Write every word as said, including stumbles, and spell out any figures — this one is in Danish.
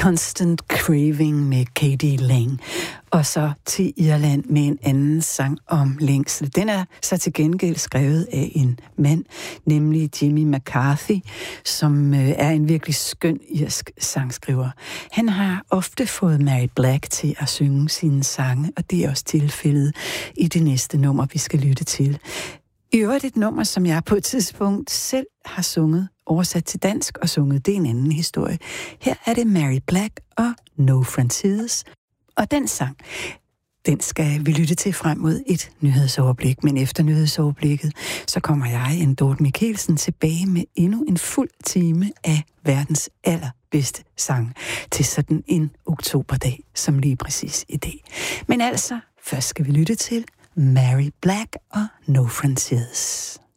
Constant Craving med Katie Lang. Og så til Irland med en anden sang om længsel. Den er så til gengæld skrevet af en mand, nemlig Jimmy McCarthy, som er en virkelig skøn irsk sangskriver. Han har ofte fået Mary Black til at synge sine sange, og det er også tilfældet i det næste nummer, vi skal lytte til. I øvrigt et nummer, som jeg på et tidspunkt selv har sunget, oversat til dansk og sunget. Det er en anden historie. Her er det Mary Black og No Francis. Og den sang, den skal vi lytte til frem mod et nyhedsoverblik. Men efter nyhedsoverblikket, så kommer jeg, en Dorte Mikkelsen, tilbage med endnu en fuld time af verdens allerbedste sang til sådan en oktoberdag, som lige præcis i dag. Men altså, først skal vi lytte til Mary Black og No Francis.